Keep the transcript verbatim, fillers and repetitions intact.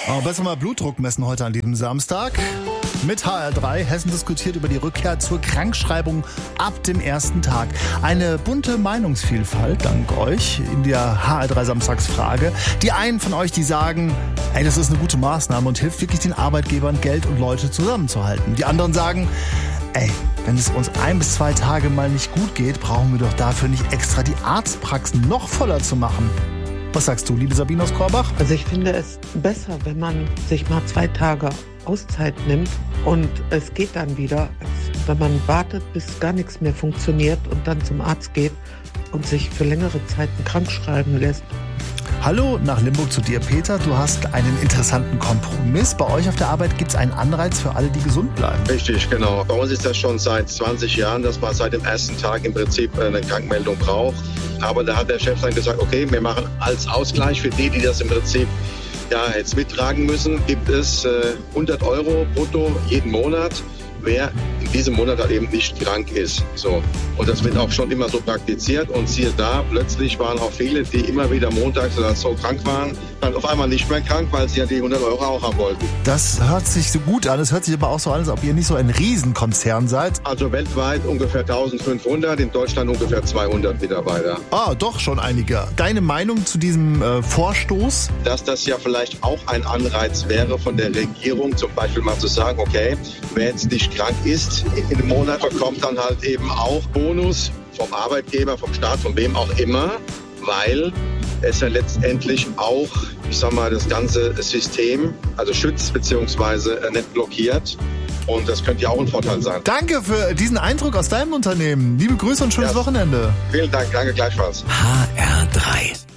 Aber besser mal Blutdruck messen heute an diesem Samstag. Mit H R drei. Hessen diskutiert über die Rückkehr zur Krankschreibung ab dem ersten Tag. Eine bunte Meinungsvielfalt, dank euch, in der H R drei Samstagsfrage. Die einen von euch, die sagen, ey, das ist eine gute Maßnahme und hilft wirklich den Arbeitgebern, Geld und Leute zusammenzuhalten. Die anderen sagen, ey, wenn es uns ein bis zwei Tage mal nicht gut geht, brauchen wir doch dafür nicht extra die Arztpraxen noch voller zu machen. Was sagst du, liebe Sabine aus Korbach? Also ich finde es besser, wenn man sich mal zwei Tage Auszeit nimmt und es geht dann wieder, als wenn man wartet, bis gar nichts mehr funktioniert und dann zum Arzt geht und sich für längere Zeiten krank schreiben lässt. Hallo nach Limburg zu dir, Peter. Du hast einen interessanten Kompromiss. Bei euch auf der Arbeit gibt es einen Anreiz für alle, die gesund bleiben. Richtig, genau. Bei uns ist das schon seit zwanzig Jahren, dass man seit dem ersten Tag im Prinzip eine Krankmeldung braucht. Aber da hat der Chef dann gesagt, okay, wir machen als Ausgleich für die, die das im Prinzip ja, jetzt mittragen müssen, gibt es äh, hundert Euro brutto jeden Monat, wer in diesem Monat halt eben nicht krank ist. So. Und das wird auch schon immer so praktiziert. Und siehe da, plötzlich waren auch viele, die immer wieder montags oder so krank waren, dann auf einmal nicht mehr krank, weil sie ja die hundert Euro auch haben wollten. Das hört sich so gut an. Es hört sich aber auch so an, als ob ihr nicht so ein Riesenkonzern seid. Also weltweit ungefähr eintausendfünfhundert, in Deutschland ungefähr zweihundert Mitarbeiter. Ah, doch schon einige. Deine Meinung zu diesem äh, Vorstoß? Dass das ja vielleicht auch ein Anreiz wäre von der Regierung, zum Beispiel mal zu sagen, okay, wer jetzt nicht krank ist in einem Monat, bekommt dann halt eben auch Bonus vom Arbeitgeber, vom Staat, von wem auch immer, weil es ja letztendlich auch, ich sag mal, das ganze System, also schützt bzw. nicht blockiert. Und das könnte ja auch ein Vorteil sein. Danke für diesen Eindruck aus deinem Unternehmen. Liebe Grüße und schönes ja. Wochenende. Vielen Dank, danke gleichfalls. H R drei